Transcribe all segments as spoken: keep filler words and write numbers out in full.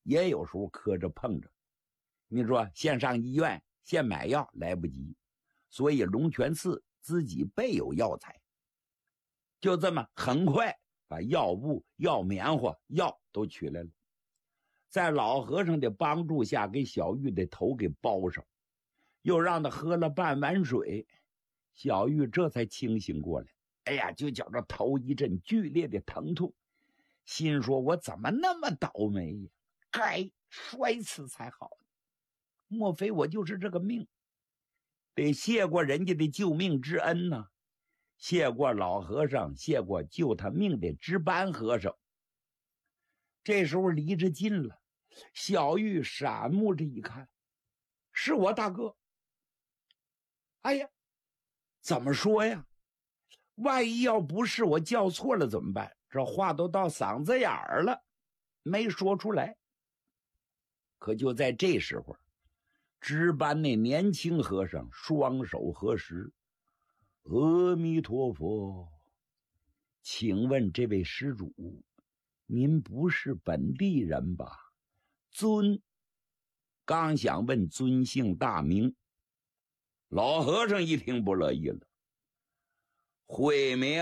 也有时候磕着碰着。你说先上医院先买药来不及，所以龙泉寺自己备有药材，就这么很快把药布、药棉花、药都取来了，在老和尚的帮助下给小玉的头给包上，又让他喝了半碗水，小玉这才清醒过来。哎呀，就觉着头一阵剧烈的疼痛，心说我怎么那么倒霉呀，该摔死才好，莫非我就是这个命？得谢过人家的救命之恩呢、啊，谢过老和尚，谢过救他命的值班和尚。这时候离着近了，小玉闪目着一看，是我大哥。哎呀，怎么说呀？万一要不是我叫错了怎么办？这话都到嗓子眼儿了，没说出来。可就在这时候，值班那年轻和尚双手合十，阿弥陀佛，请问这位施主，您不是本地人吧？尊。刚想问尊姓大名，老和尚一听不乐意了，慧明，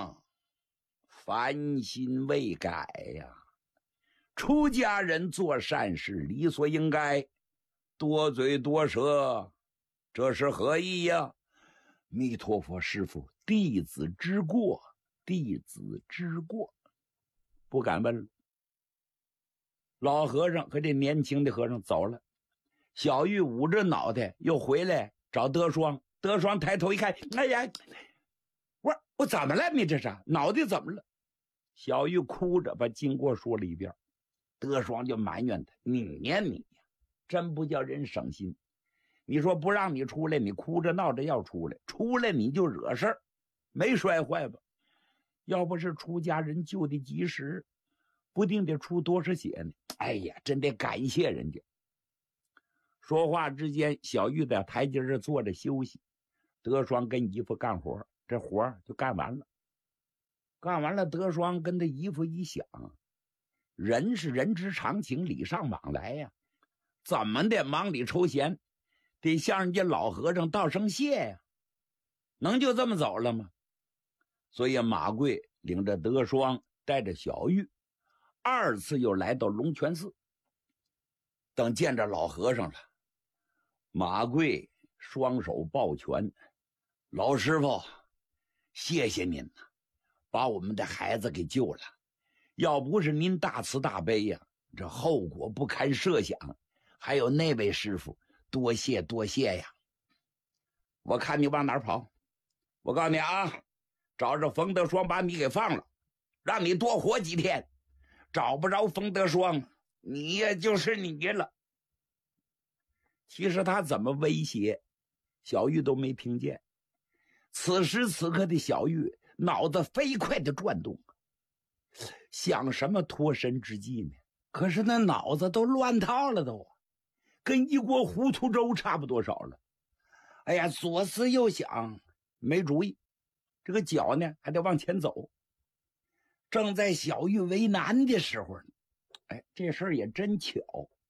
凡心未改呀！出家人做善事理所应该，多嘴多舌，这是何意呀？弥陀佛，师父，弟子知过，弟子知过，不敢问了。老和尚和这年轻的和尚走了，小玉捂着脑袋又回来找德双。德双抬头一看，哎呀，我我怎么了？你这是脑袋怎么了？小玉哭着把经过说了一遍。德双就埋怨他，你呀你呀，真不叫人省心。你说不让你出来，你哭着闹着要出来，出来你就惹事儿，没摔坏吧？要不是出家人救的及时，不定得出多少血呢。哎呀，真得感谢人家。说话之间，小玉在台阶上坐着休息，德双跟姨父干活，这活就干完了。干完了，德双跟他姨父一想，人是人之常情，礼尚往来呀，怎么的忙里抽闲，得向人家老和尚道声谢呀，能就这么走了吗？所以马贵领着德双，带着小玉，二次又来到龙泉寺。等见着老和尚了，马贵双手抱拳，老师傅，谢谢您呐，把我们的孩子给救了。要不是您大慈大悲呀，这后果不堪设想。还有那位师傅，多谢多谢呀。我看你往哪儿跑，我告诉你啊，找着冯德双把你给放了，让你多活几天。找不着冯德双，你也就是你了。其实他怎么威胁，小玉都没听见。此时此刻的小玉脑子飞快的转动，想什么脱身之计呢？可是那脑子都乱套了都，跟一锅糊涂粥差不多少了。哎呀，左思右想，没主意。这个脚呢还得往前走。正在小玉为难的时候，哎，这事儿也真巧。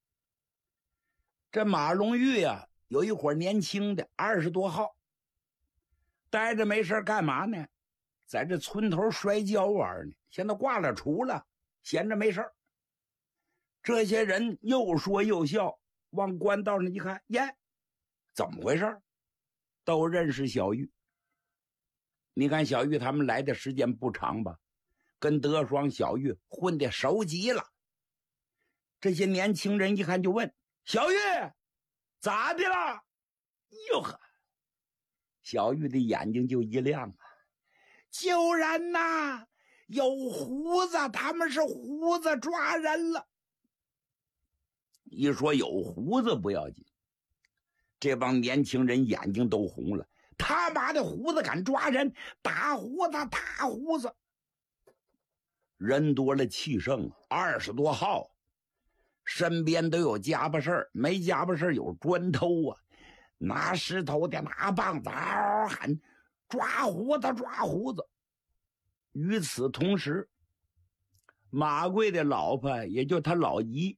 这马龙玉啊，有一伙年轻的二十多号，待着没事干嘛呢？在这村头摔跤玩呢，现在挂了除了，闲着没事。这些人又说又笑，往官道上一看，耶，怎么回事？都认识小玉。你看小玉他们来的时间不长吧，跟德双、小玉混得熟极了。这些年轻人一看就问，小玉咋的了？哟呵，小玉的眼睛就一亮啊，救人呐，有胡子，他们是胡子抓人了。一说有胡子不要紧，这帮年轻人眼睛都红了。他妈的胡子敢抓人，打胡子打胡子。人多了气盛，二十多号，身边都有家巴事儿，没家巴事儿有砖头啊，拿石头的拿棒子嗷喊抓胡子抓胡子。与此同时，马贵的老婆也就他老姨